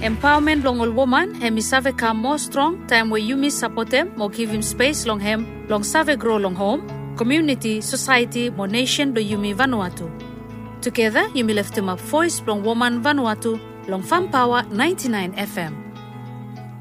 Empowerment long all woman, hemi save come more strong, time where you miss support them, more give him space long hem, long save grow long home, community, society, more nation do Yumi Vanuatu. Together, Yumi left him up voice long woman Vanuatu, long Fam Power 99 FM.